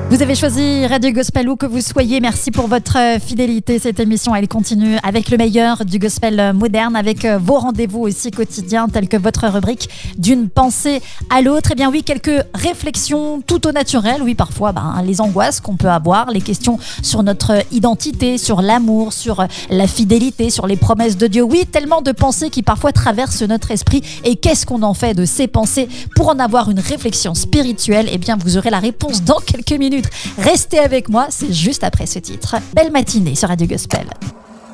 Vous avez choisi Radio Gospel où que vous soyez. Merci pour votre fidélité. Cette émission, elle continue avec le meilleur du gospel moderne, avec vos rendez-vous aussi quotidiens tels que votre rubrique d'une pensée à l'autre. Eh bien oui, quelques réflexions tout au naturel. Oui, parfois, les angoisses qu'on peut avoir, les questions sur notre identité, sur l'amour, sur la fidélité, sur les promesses de Dieu. Oui, tellement de pensées qui parfois traversent notre esprit. Et qu'est-ce qu'on en fait de ces pensées? Pour en avoir une réflexion spirituelle, eh bien vous aurez la réponse dans quelques minutes. Restez avec moi, c'est juste après ce titre. Belle matinée sur Radio Gospel.